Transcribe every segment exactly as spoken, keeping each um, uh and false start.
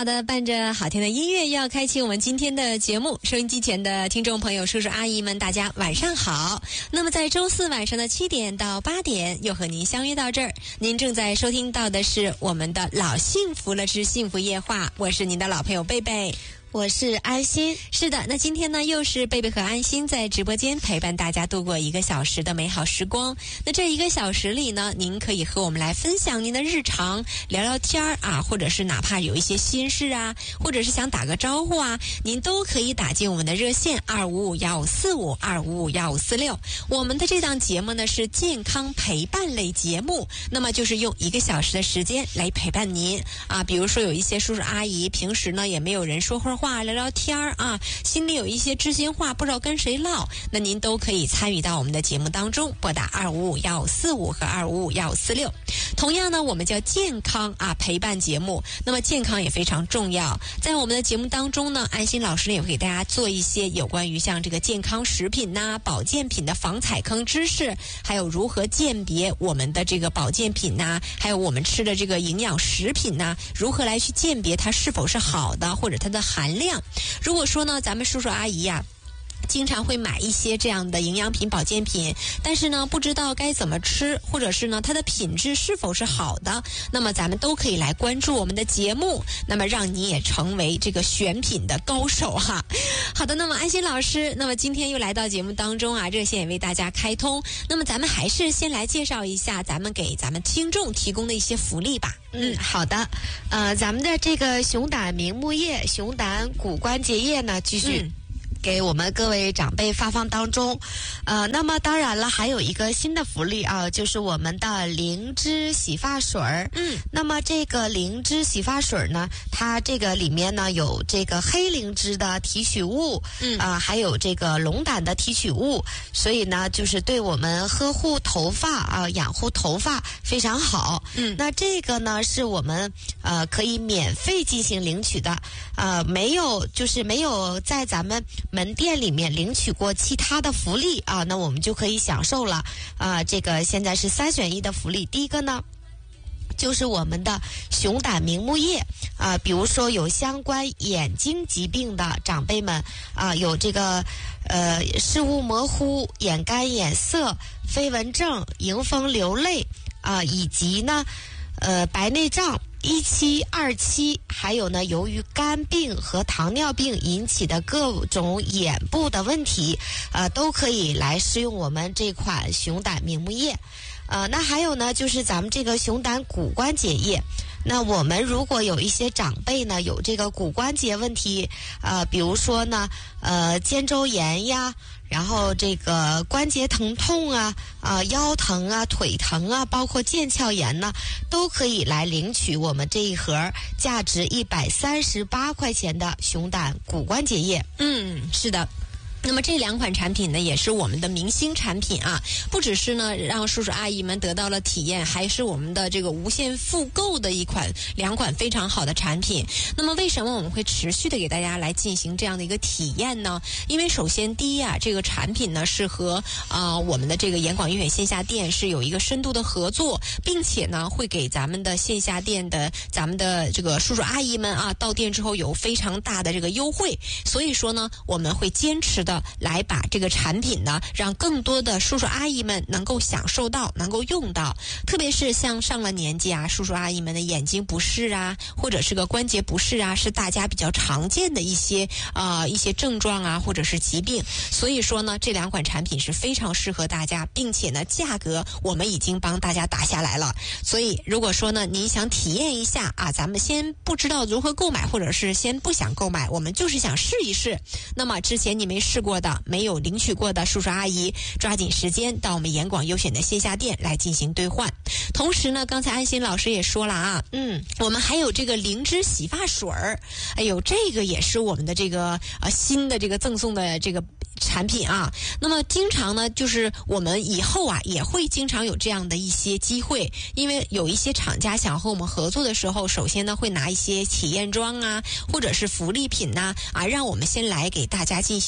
好的，伴着好听的音乐，要开启我们今天的节目。收音机前的听众朋友、叔叔阿姨们，大家晚上好。那么在周四晚上的七点到八点，又和您相约到这儿。您正在收听到的是我们的老幸福了之幸福夜话，我是您的老朋友贝贝。 我是安心。 是的，那今天呢又是贝贝和安心在直播间陪伴大家度过一个小时的美好时光。那这一个小时里呢，您可以和我们来分享您的日常，聊聊天儿啊，或者是哪怕有一些心事啊，或者是想打个招呼啊，您都可以打进我们的热线二五五幺五四五二五五幺五四六。我们的这档节目呢是健康陪伴类节目，那么就是用一个小时的时间来陪伴您啊。比如说有一些叔叔阿姨平时呢也没有人说会儿话聊聊天儿啊，心里有一些知心话不知道跟谁唠，那您都可以参与到我们的节目当中，拨打二五五幺五四五和二五五幺五四六。同样呢，我们叫健康啊陪伴节目，那么健康也非常重要。在我们的节目当中呢，安心老师也会给大家做一些有关于像这个健康食品呐、保健品的防踩坑知识，还有如何鉴别我们的这个保健品呐，还有我们吃的这个营养食品呐，如何来去鉴别它是否是好的，或者它的含量。如果说呢，咱们叔叔阿姨呀、啊，经常会买一些这样的营养品、保健品，但是呢，不知道该怎么吃，或者是呢，它的品质是否是好的，那么咱们都可以来关注我们的节目，那么让你也成为这个选品的高手哈。好的，那么安心老师，那么今天又来到节目当中啊，热线也为大家开通，那么咱们还是先来介绍一下咱们给咱们听众提供的一些福利吧。 嗯，好的。呃，咱们的这个熊胆明目液、熊胆骨关节液呢，继续、嗯给我们各位长辈发放当中，呃，那么当然了，还有一个新的福利啊，就是我们的灵芝洗发水儿。嗯，那么这个灵芝洗发水呢，它这个里面呢有这个黑灵芝的提取物，嗯啊、呃，还有这个龙胆的提取物，所以呢，就是对我们呵护头发啊、呃，养护头发非常好。嗯，那这个呢是我们呃可以免费进行领取的，呃，没有就是没有在咱们门店里面领取过其他的福利啊，那我们就可以享受了啊。这个现在是三选一的福利，第一个呢就是我们的熊胆明目液啊，比如说有相关眼睛疾病的长辈们啊，有这个呃视物模糊、眼干眼涩、飞蚊症、迎风流泪啊，以及呢呃白内障。一期、二期，还有呢，由于肝病和糖尿病引起的各种眼部的问题，呃，都可以来试用我们这款熊胆明目液。呃，那还有呢，就是咱们这个熊胆骨关节液。那我们如果有一些长辈呢，有这个骨关节问题，呃，比如说呢，呃，肩周炎呀。然后这个关节疼痛啊，啊、呃、腰疼啊，腿疼啊，包括腱鞘炎呢，都可以来领取我们这一盒价值一百三十八块钱的熊胆骨关节液。 嗯，是的。那么这两款产品呢，也是我们的明星产品啊，不只是呢让叔叔阿姨们得到了体验，还是我们的这个无限复购的一款两款非常好的产品。那么为什么我们会持续的给大家来进行这样的一个体验呢？因为首先第一啊，这个产品呢是和啊、呃、我们的这个严广医院线下店是有一个深度的合作，并且呢会给咱们的线下店的咱们的这个叔叔阿姨们啊到店之后有非常大的这个优惠，所以说呢我们会坚持的来把这个产品呢让更多的叔叔阿姨们能够享受到，能够用到，特别是像上了年纪啊叔叔阿姨们的眼睛不适啊，或者是个关节不适啊，是大家比较常见的一些呃一些症状啊或者是疾病，所以说呢这两款产品是非常适合大家，并且呢价格我们已经帮大家打下来了，所以如果说呢您想体验一下啊，咱们先不知道如何购买，或者是先不想购买，我们就是想试一试，那么之前你没试过的没有领取过的叔叔阿姨，抓紧时间到我们严广优选的线下店来进行兑换。同时呢刚才安心老师也说了啊，嗯，我们还有这个灵芝洗发水儿，哎呦这个也是我们的这个呃新的这个赠送的这个产品啊。那么经常呢就是我们以后啊也会经常有这样的一些机会，因为有一些厂家想和我们合作的时候，首先呢会拿一些体验装啊或者是福利品呐 啊, 啊让我们先来给大家进行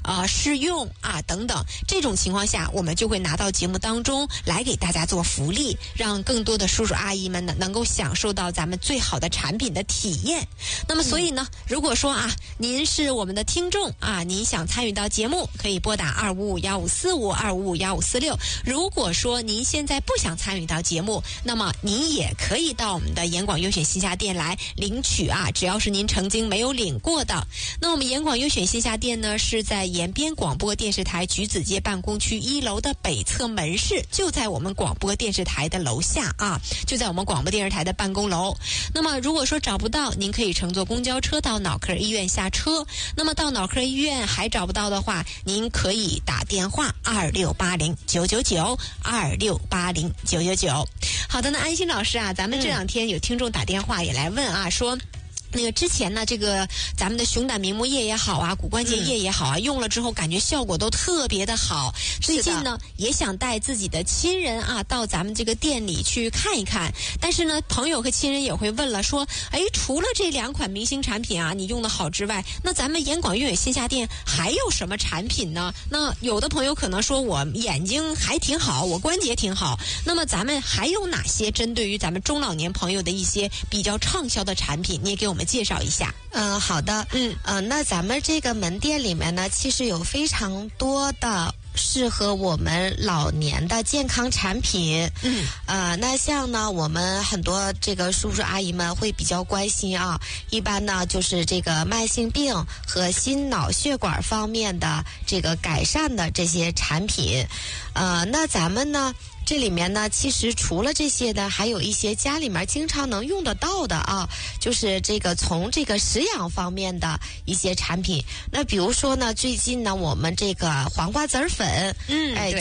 啊、呃、试用啊等等，这种情况下，我们就会拿到节目当中来给大家做福利，让更多的叔叔阿姨们呢能够享受到咱们最好的产品的体验。那么所以呢，如果说啊您是我们的听众啊，您想参与到节目，可以拨打二五五幺五四五二五五幺五四六。如果说您现在不想参与到节目，那么您也可以到我们的严广优选线下店来领取啊，只要是您曾经没有领过的。那我们严广优选线下店呢，是在延边广播电视台橘子街办公区一楼的北侧门市，就在我们广播电视台的楼下啊，就在我们广播电视台的办公楼。那么如果说找不到，您可以乘坐公交车到脑科医院下车。那么到脑科医院还找不到的话，您可以打电话二六八零九九九二六八零九九九。好的，那安心老师啊，咱们这两天有听众打电话也来问啊，说那个之前呢，这个咱们的熊胆明目液也好啊，骨关节液也好啊，嗯、用了之后感觉效果都特别的好。最近呢，也想带自己的亲人啊到咱们这个店里去看一看。但是呢，朋友和亲人也会问了，说，哎，除了这两款明星产品啊，你用的好之外，那咱们严广优选线下店还有什么产品呢？那有的朋友可能说我眼睛还挺好，我关节挺好。那么咱们还有哪些针对于咱们中老年朋友的一些比较畅销的产品？你也给我们介绍一下。 嗯、呃，好的，嗯，呃，那咱们这个门店里面呢，其实有非常多的适合我们老年的健康产品。嗯，呃，那像呢，我们很多这个叔叔阿姨们会比较关心啊，一般呢就是这个慢性病和心脑血管方面的这个改善的这些产品。呃，那咱们呢，这里面呢，其实除了这些呢，还有一些家里面经常能用得到的啊，就是这个从这个食养方面的一些产品。那比如说呢，最近呢，我们这个黄瓜籽儿粉，嗯，哎。